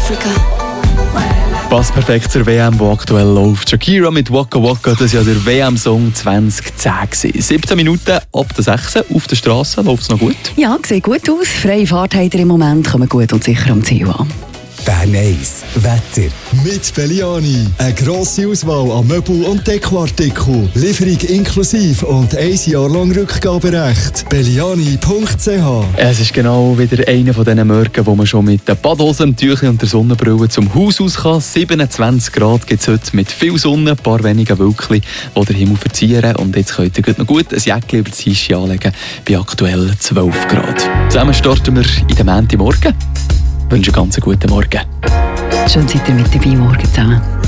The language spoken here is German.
Africa. Passt perfekt zur WM, die aktuell läuft. Shakira mit Waka Waka, das war ja der WM-Song 2010. 17 Minuten ab der 6 auf der Straße, läuft es noch gut? Ja, sieht gut aus. Freie Fahrt habt ihr im Moment, kommen gut und sicher am Ziel an. Bern 1 Wetter. Mit Belliani. Eine grosse Auswahl an Möbel- und Dekoartikeln. Lieferung inklusive und 1 Jahr lang Rückgaberecht. Belliani.ch. Es ist genau wieder einer von diesen Morgen, wo man schon mit den Badhosen, dem Tüchli und der Sonnenbrille zum Haus aus kann. 27 Grad gibt es heute mit viel Sonne, ein paar wenige Wölkchen, die den Himmel verzieren. Und jetzt könnt ihr noch gut ein Jäckchen über das Eis anlegen, bei aktuell 12 Grad. Zusammen starten wir in den Montagmorgen. Ich wünsche einen ganz guten Morgen. Schön seid ihr mit dabei morgen zusammen.